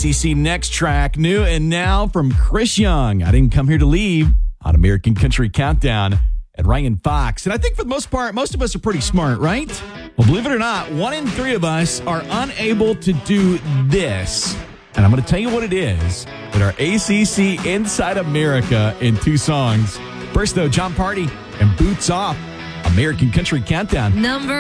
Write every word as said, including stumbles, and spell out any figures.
C C next track, new and now from Chris Young. I Didn't Come Here to Leave on American Country Countdown and Ryan Fox. And I think for the most part, most of us are pretty smart, right? Well, believe it or not, one in three of us are unable to do this. And I'm going to tell you what it is with our A C C Inside America in two songs. First, though, John Party and Boots Off, American Country Countdown. Number